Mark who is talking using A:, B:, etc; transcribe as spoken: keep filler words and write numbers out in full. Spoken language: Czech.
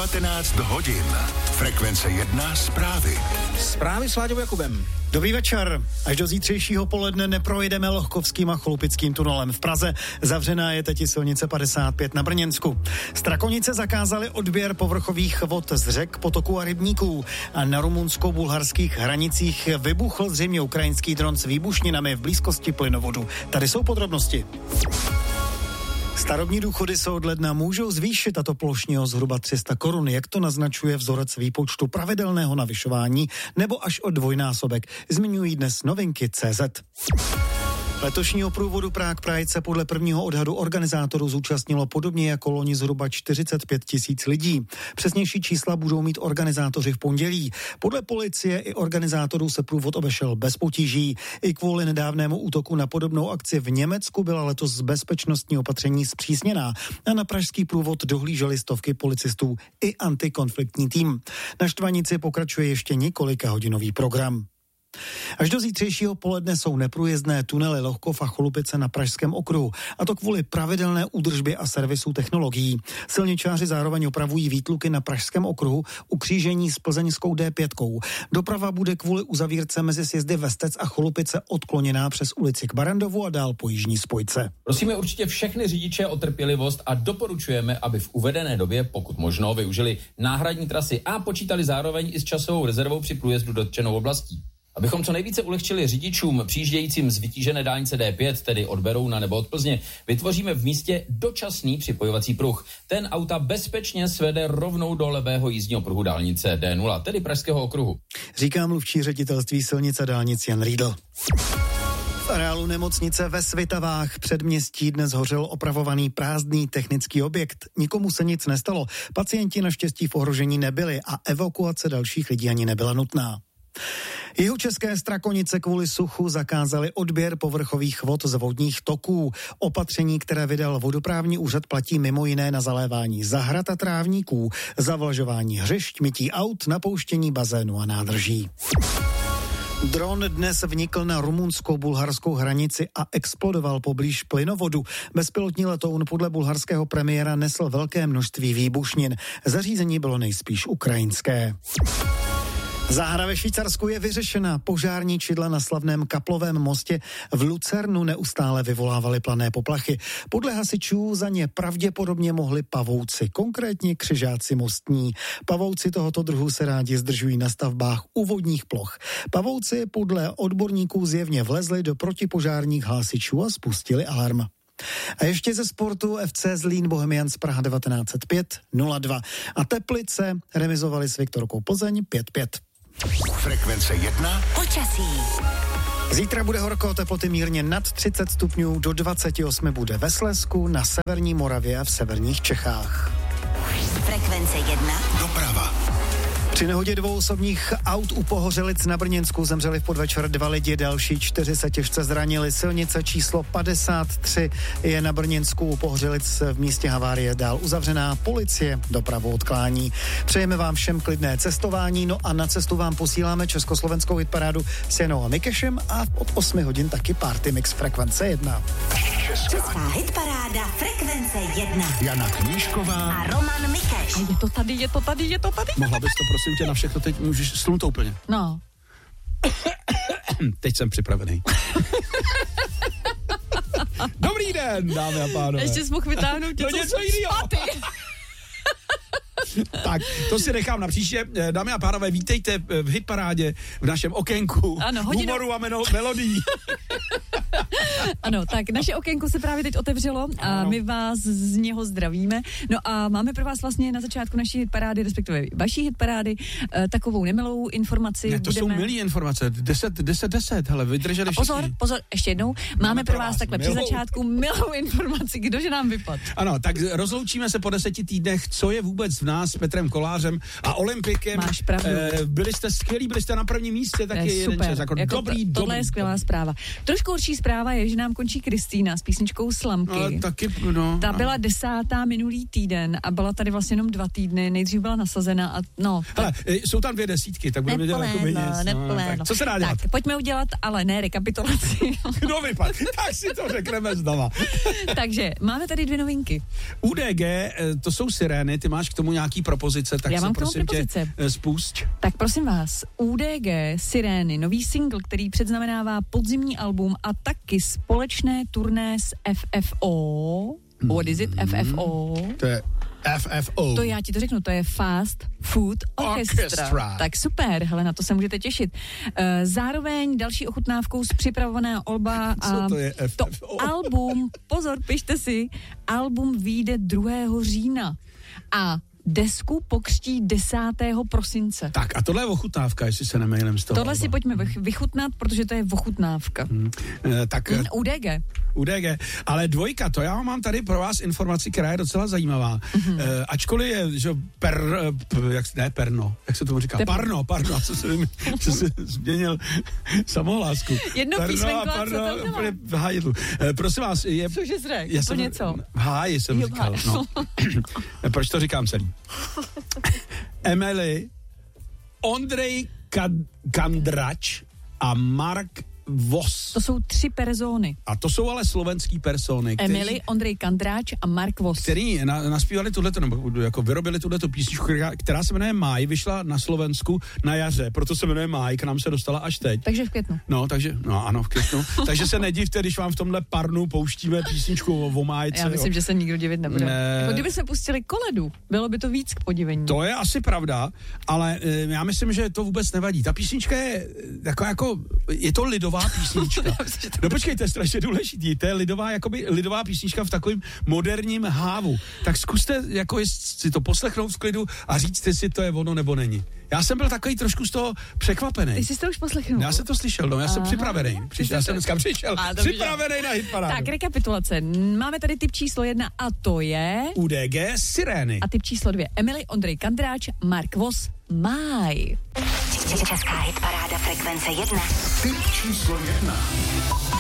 A: devatenáct hodin. Frekvence jedna zprávy.
B: Zprávy s Láďou Jakubem.
C: Dobrý večer. Až do zítřejšího poledne neprojedeme Lohkovským a Cholupickým tunelem v Praze. Zavřená je teď i silnice padesát pět na Brněnsku. Strakonice zakázaly odběr povrchových vod z řek, potoků a rybníků. A na rumunsko-bulharských hranicích vybuchl zřejmě ukrajinský dron s výbušninami v blízkosti plynovodu. Tady jsou podrobnosti. Starobní důchody se od ledna můžou zvýšit, a to plošně o zhruba tři sta korun, jak to naznačuje vzorec výpočtu pravidelného navyšování, nebo až o dvojnásobek. Zmiňují dnes novinky tečka cé zet. Letošního průvodu Prague Pride se podle prvního odhadu organizátorů zúčastnilo podobně jako loni zhruba čtyřicet pět tisíc lidí. Přesnější čísla budou mít organizátoři v pondělí. Podle policie i organizátorů se průvod obešel bez potíží. I kvůli nedávnému útoku na podobnou akci v Německu byla letos bezpečnostní opatření zpřísněná a na pražský průvod dohlíželi stovky policistů i antikonfliktní tým. Na Štvanici pokračuje ještě několika hodinový program. Až do zítřejšího poledne jsou neprůjezdné tunely Lohkov a Cholupice na Pražském okruhu, a to kvůli pravidelné údržbě a servisu technologií. Silničáři zároveň opravují výtluky na Pražském okruhu u křížení s plzeňskou dé pět. Doprava bude kvůli uzavírce mezi sjezdy Vestec a Cholupice odkloněná přes ulici k Barandovu a dál po jižní spojce.
D: Prosíme určitě všechny řidiče o trpělivost a doporučujeme, aby v uvedené době, pokud možno, využili náhradní trasy a počítali zároveň i s časovou rezervou při průjezdu dotčenou oblastí. Abychom co nejvíce ulehčili řidičům přijíždějícím z vytížené dálnice dé pět, tedy od Berouna nebo od Plzně, vytvoříme v místě dočasný připojovací pruh. Ten auta bezpečně svede rovnou do levého jízdního pruhu dálnice dé nula, tedy Pražského okruhu.
C: Říká mluvčí ředitelství silnice dálnic Jan Riedl. V areálu nemocnice ve Svitavách předměstí dnes hořel opravovaný prázdný technický objekt. Nikomu se nic nestalo, pacienti naštěstí v ohrožení nebyli a evakuace dalších lidí ani nebyla nutná. Jihočeské Strakonice kvůli suchu zakázaly odběr povrchových vod z vodních toků. Opatření, které vydal vodoprávní úřad, platí mimo jiné na zalévání zahrad a trávníků, zavlažování hřišť, mytí aut, napouštění bazénu a nádrží. Dron dnes vnikl na rumunsko-bulharskou hranici a explodoval poblíž plynovodu. Bezpilotní letoun podle bulharského premiéra nesl velké množství výbušnin. Zařízení bylo nejspíš ukrajinské. Záhada ve Švýcarsku je vyřešena. Požární čidla na slavném Kaplovém mostě v Lucernu neustále vyvolávaly plané poplachy. Podle hasičů za ně pravděpodobně mohli pavouci, konkrétně křižáci mostní. Pavouci tohoto druhu se rádi zdržují na stavbách u vodních ploch. Pavouci podle odborníků zjevně vlezli do protipožárních hasičů a spustili alarm. A ještě ze sportu F C Zlín Bohemians Praha devatenáct set pět nula dva a Teplice remizovali s Viktorkou Plzeň pět pět.
A: Frekvence jedna.
E: Počasí.
C: Zítra bude horko, teploty mírně nad třicet stupňů, do dvacet osm bude ve Slezsku, na severní Moravě a v severních Čechách.
E: Frekvence jedna.
A: Doprava.
C: Při nehodě dvou osobních aut u Pohořelic na Brněnsku zemřeli v podvečer dva lidi, další čtyři se těžce zranili. Silnice číslo padesát tři je na Brněnsku u Pohořelic v místě havárie dál uzavřená. Policie dopravu odklání. Přejeme vám všem klidné cestování, no a na cestu vám posíláme československou hitparádu s Janou a Mikešem a od osmi hodin taky Party Mix Frekvence jedna.
E: Česká hitparáda Frekvence jedna.
A: Jana Knížková
E: A Roman Mikeš.
F: A je to tady, je to tady, je to tady.
B: Mohla bys to, prosím tě, na všechno teď můžeš slunut úplně.
F: No.
B: Teď jsem připravený. Dobrý den, dámy a pánové.
F: Ještě jsi mohl vytáhnout
B: to něco jiného. Tak, to si nechám na příště. Dámy a pánové, vítejte v hitparádě, v našem okénku.
F: Ano, hodinu.
B: Humoru a melodií.
F: Ano, tak naše okénko se právě teď otevřelo a ano. My vás z něho zdravíme. No a máme pro vás vlastně na začátku naší hitparády, respektive vaší hitparády, takovou nemilou informaci.
B: Ne, to budeme... jsou milý informace. deset, deset, deset, hele, vydrželi
F: a pozor, všichni. pozor, ještě jednou. Máme, máme pro vás takhle milou. Při začátku milou informaci. Kdože nám vypad?
B: Ano, tak rozloučíme se po deseti týdnech, co je vůbec v nás s Petrem Kolářem a Olympikem.
F: Máš pravdu.
B: E, byli jste skvělí, byli jste na prvním místě, taky jeden čas. Jako
F: jako
B: dobrý,
F: to, tohle
B: dobrý,
F: je skvělá
B: dobrý.
F: zpráva. Trošku horší zpráva je, že nám končí Kristýna s písničkou Slamky.
B: Ale taky, no.
F: Ta byla desátá minulý týden a byla tady vlastně jenom dva týdny. Nejdřív byla nasazena a no.
B: Hele, jsou tam dvě desítky, tak budeme dělat jako nic. No, tak co se dá dělat?
F: Tak, pojďme udělat, ale ne rekapitulaci.
B: Kdo vypadl? Tak si to řekneme znova.
F: Takže máme tady dvě novinky.
B: U D G, to jsou sirény, ty máš k tomu nějaký propozice, tak
F: Já
B: se
F: mám k tomu
B: prosím
F: propozice.
B: tě spusť.
F: Tak prosím vás, U D G Sirény, nový single, který předznamenává podzimní album a taky společné turné s F F O. What is it? F F O.
B: To je F F O.
F: To já ti to řeknu, to je Fast Food Orchestra.
B: Orchestra.
F: Tak super, hele, na to se můžete těšit. Zároveň další ochutnávkou z připravovaného alba a
B: Co to je F F O?
F: to album, pozor, pište si, album vyjde druhého října a desku pokřtí desátého prosince.
B: Tak a tohle je ochutnávka, jestli se nemýlím z toho.
F: Tohle
B: alba.
F: si pojďme vychutnat, protože to je ochutnávka.
B: Hmm. E, tak
F: Hmm, U D G.
B: U D G. Ale dvojka, to já mám tady pro vás informaci, která je docela zajímavá. Mm-hmm. E, ačkoliv je, že per, p, jak, ne perno, jak se tomu říká?
F: Tep.
B: Parno, parno, co se, co se změnil samohlásku.
F: Jedno
B: Parno
F: písmenko,
B: a
F: a co
B: parno,
F: tam bylo?
B: úplně v hájidlu. E, prosím vás, je...
F: Cože jsi řekl?
B: Já
F: To
B: jsem,
F: něco.
B: V háji jsem
F: Jo,
B: říkal,
F: háji.
B: no. Proč to říkám celý? Emily, Ondrej Kad- Kandrač a Mark Vos.
F: To jsou tři persony.
B: A to jsou ale slovenský persony, který,
F: Emily, Ondrej Kandráč a Mark Vos.
B: který na, naspívali tuhleto, nebo jako vyrobili tuhleto písničku, která, která se jmenuje Máj, vyšla na Slovensku na jaře, proto se jmenuje Máj, k nám se dostala až teď.
F: Takže v květnu.
B: No, takže, no ano, v květnu. Takže se nedivte, když vám v tomhle parnu pouštíme písničku o, o májce.
F: Já myslím,
B: jo.
F: že se nikdo divit nebude.
B: Ne.
F: Jako kdyby se pustili Koledu, bylo by to víc k podivení.
B: To je asi pravda, ale e, já myslím, že to vůbec nevadí. Ta písnička je jako, jako je to lidová písnička. No počkejte, strašně důležitý. To je lidová, jakoby lidová písnička v takovém moderním hávu. Tak zkuste jako si to poslechnout v klidu a říct, jestli to je ono nebo není. Já jsem byl takový trošku z toho překvapený.
F: Ty jsi to už poslechnul?
B: Já jsem to slyšel, no, já jsem
F: Aha.
B: připravený. Přišel, já jsem dneska přišel.
F: A, dobře.
B: Připravený na hitparádu.
F: Tak, rekapitulace. Máme tady typ číslo jedna a to je...
B: U D G Sirény.
F: A typ číslo dvě Emily, Ondrej Kandráč, Mark Vos, Máj.
E: Česká hitparáda frekvence jedna.
A: Tip číslo jedna.